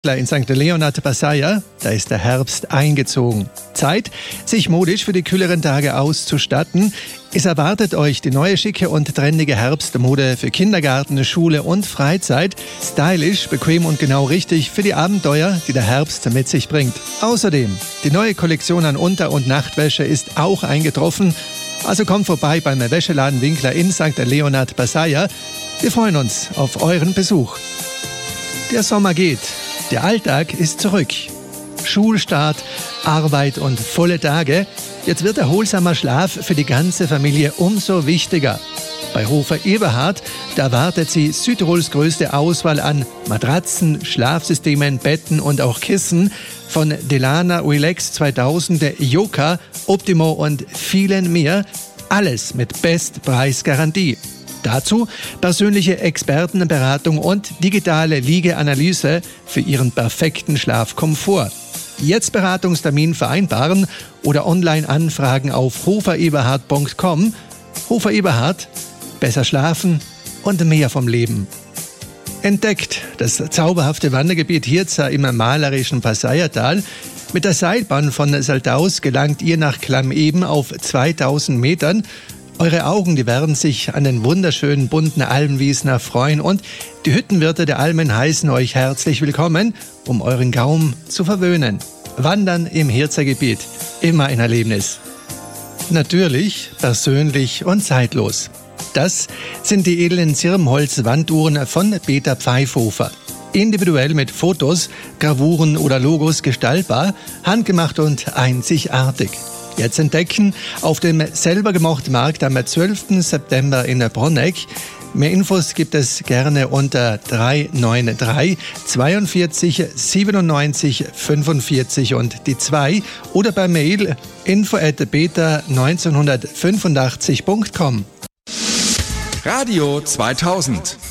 In St. Leonhard Passaia, da ist der Herbst eingezogen. Zeit, sich modisch für die kühleren Tage auszustatten. Es erwartet euch die neue schicke und trendige Herbstmode für Kindergarten, Schule und Freizeit. Stylisch, bequem und genau richtig für die Abenteuer, die der Herbst mit sich bringt. Außerdem, die neue Kollektion an Unter- und Nachtwäsche ist auch eingetroffen. Also kommt vorbei beim Wäscheladen Winkler in St. Leonhard Passaia. Wir freuen uns auf euren Besuch. Der Sommer geht. Der Alltag ist zurück. Schulstart, Arbeit und volle Tage. Jetzt wird erholsamer Schlaf für die ganze Familie umso wichtiger. Bei Hofer Eberhard, da wartet sie Südtirols größte Auswahl an Matratzen, Schlafsystemen, Betten und auch Kissen von Delana, Relax 2000, Yoka, Optimo und vielen mehr. Alles mit Bestpreisgarantie. Dazu persönliche Expertenberatung und digitale Liegeanalyse für Ihren perfekten Schlafkomfort. Jetzt Beratungstermin vereinbaren oder online anfragen auf hofereberhard.com. Hofer Eberhard, besser schlafen und mehr vom Leben. Entdeckt das zauberhafte Wandergebiet Hirza im malerischen Passaiatal. Mit der Seilbahn von Saldaus gelangt ihr nach Klammeben auf 2000 Metern. Eure Augen, die werden sich an den wunderschönen bunten Almwiesen erfreuen und die Hüttenwirte der Almen heißen euch herzlich willkommen, um euren Gaumen zu verwöhnen. Wandern im Hirza-Gebiet, immer ein Erlebnis. Natürlich, persönlich und zeitlos. Das sind die edlen Zirbenholz-Wanduhren von Peter Pfeifhofer. Individuell mit Fotos, Gravuren oder Logos gestaltbar, handgemacht und einzigartig. Jetzt entdecken auf dem Selbergemocht Markt am 12. September in Bronegg. Mehr Infos gibt es gerne unter 393 42 97 45 und die 2 oder per Mail info@beta1985.com. Radio 2000